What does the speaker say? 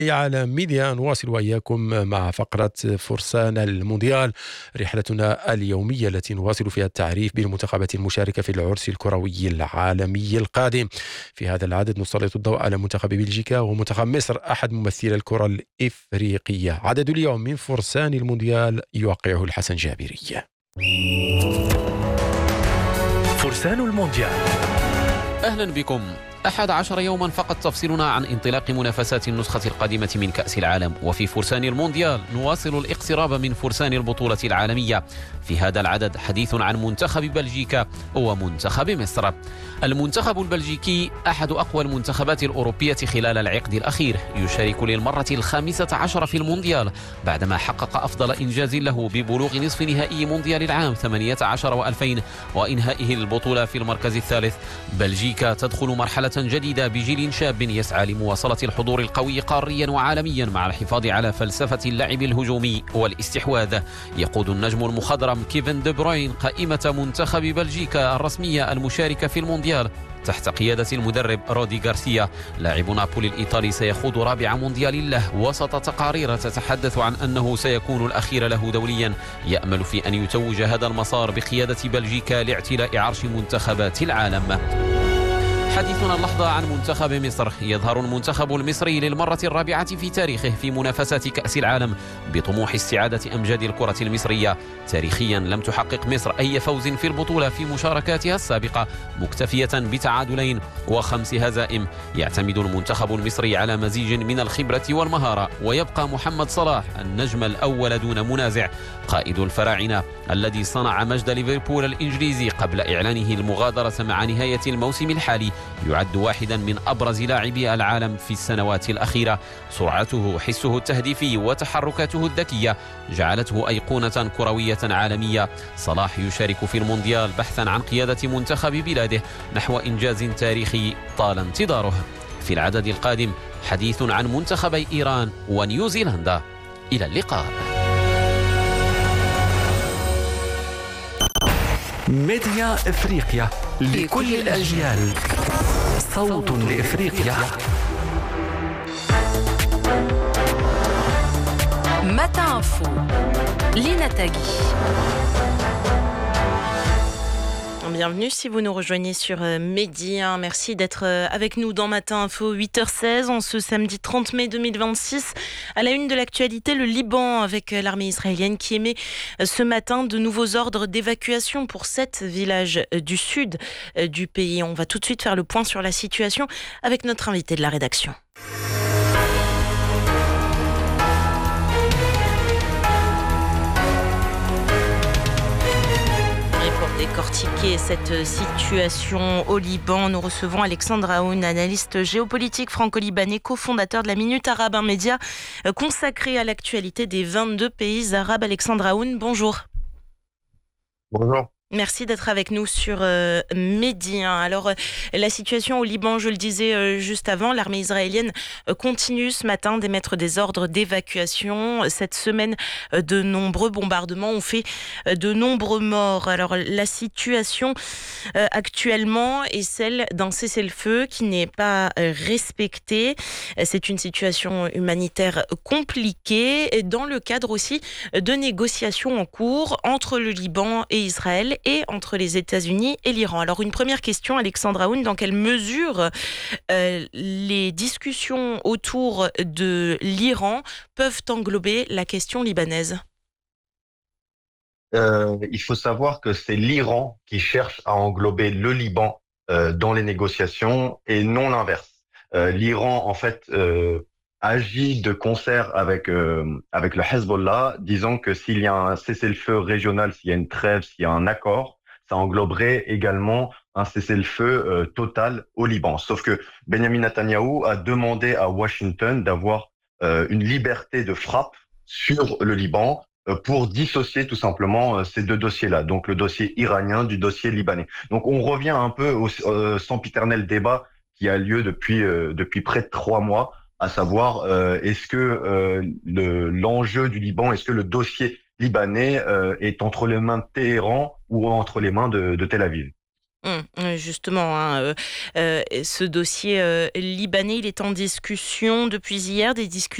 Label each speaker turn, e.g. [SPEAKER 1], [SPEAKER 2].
[SPEAKER 1] على ميديا نواصل وإياكم مع فقرة فرسان المونديال، رحلتنا اليومية التي نواصل فيها التعريف بالمنتخبات المشاركة في العرس الكروي العالمي القادم. في هذا العدد نسلط الضوء على منتخب بلجيكا ومنتخب مصر أحد ممثلي الكرة الإفريقية. عدد اليوم من فرسان المونديال يوقعه الحسن جابري.
[SPEAKER 2] فرسان المونديال.
[SPEAKER 3] أهلا بكم. 11 يوما فقط تفصلنا عن انطلاق منافسات النسخة القادمة من كأس العالم، وفي فرسان المونديال نواصل الاقتراب من فرسان البطولة العالمية. في هذا العدد حديث عن منتخب بلجيكا ومنتخب مصر. المنتخب البلجيكي أحد أقوى المنتخبات الأوروبية خلال العقد الأخير، يشارك للمرة ال15 في المونديال بعدما حقق أفضل إنجاز له ببلوغ نصف نهائي مونديال العام 18 و2000 وإنهائه البطولة في المركز الثالث. بلجيكا تدخل مرحلة جديدة بجيل شاب يسعى لمواصلة الحضور القوي قاريا وعالميا مع الحفاظ على فلسفة اللعب الهجومي والاستحواذ. يقود النجم المخضرم كيفن دي بروين قائمة منتخب بلجيكا الرسمية المشاركة في المونديال تحت قيادة المدرب رودي غارسيا. لاعب نابولي الإيطالي سيخوض رابع مونديال له وسط تقارير تتحدث عن أنه سيكون الأخير له دوليا. يأمل في أن يتوج هذا المسار بقيادة بلجيكا لاعتلاء عرش منتخبات العالم. حديثنا اللحظة عن منتخب مصر. يظهر المنتخب المصري للمرة الرابعة في تاريخه في منافسات كأس العالم بطموح استعادة أمجاد الكرة المصرية. تاريخيا لم تحقق مصر أي فوز في البطولة في مشاركاتها السابقة، مكتفية بتعادلين و5 هزائم. يعتمد المنتخب المصري على مزيج من الخبرة والمهارة، ويبقى محمد صلاح النجم الأول دون منازع. قائد الفراعنة الذي صنع مجد ليفربول الإنجليزي قبل إعلانه المغادرة مع نهاية الموسم الحالي، يعد واحدا من أبرز لاعبي العالم في السنوات الأخيرة. سرعته، حسه التهديفي وتحركاته الذكية جعلته أيقونة كروية عالمية. صلاح يشارك في المونديال بحثا عن قيادة منتخب بلاده نحو إنجاز تاريخي طال انتظاره. في العدد القادم حديث عن منتخبي إيران ونيوزيلندا. إلى اللقاء.
[SPEAKER 2] ميديا إفريقيا لكل الأجيال، صوت لإفريقيا.
[SPEAKER 4] Matin Info, Lina Tagui. Bienvenue si vous nous rejoignez sur Medi 1. Merci d'être avec nous dans Matin Info, 8h16, en ce samedi 30 mai 2026. À la une de l'actualité, le Liban avec l'armée israélienne qui émet ce matin de nouveaux ordres d'évacuation pour 7 villages du sud du pays. On va tout de suite faire le point sur la situation avec notre invité de la rédaction. Décortiquer cette situation au Liban, nous recevons Alexandre Aoun, analyste géopolitique franco-libanais, cofondateur de la Minute Arabe, un média consacré à l'actualité des 22 pays arabes. Alexandre Aoun, bonjour.
[SPEAKER 5] Bonjour.
[SPEAKER 4] Merci d'être avec nous sur Medi 1. Alors, la situation au Liban, je le disais juste avant, l'armée israélienne continue ce matin d'émettre des ordres d'évacuation. Cette semaine, de nombreux bombardements ont fait de nombreux morts. Alors, la situation actuellement est celle d'un cessez-le-feu qui n'est pas respecté. C'est une situation humanitaire compliquée dans le cadre aussi de négociations en cours entre le Liban et Israël et entre les États-Unis et l'Iran. Alors, une première question, Alexandre Aoun, dans quelle mesure les discussions autour de l'Iran peuvent englober la question libanaise ?
[SPEAKER 5] Il faut savoir que c'est l'Iran qui cherche à englober le Liban dans les négociations et non l'inverse. L'Iran, en fait, agit de concert avec le Hezbollah, disant que s'il y a un cessez-le-feu régional, s'il y a une trêve, s'il y a un accord, ça engloberait également un cessez-le-feu total au Liban. Sauf que Benjamin Netanyahou a demandé à Washington d'avoir une liberté de frappe sur le Liban pour dissocier tout simplement ces deux dossiers-là, donc le dossier iranien du dossier libanais. Donc on revient un peu au sempiternel débat qui a lieu depuis près de 3 mois, à savoir est-ce que l'enjeu du Liban, est-ce que le dossier libanais est entre les mains de Téhéran ou entre les mains de Tel Aviv?
[SPEAKER 4] Justement, hein, ce dossier libanais, il est en discussion depuis hier, des discussions